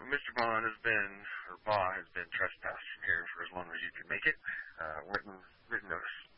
Mr. Bond has been, or Ba has been trespassed from here for as long as you can make it. Written notice.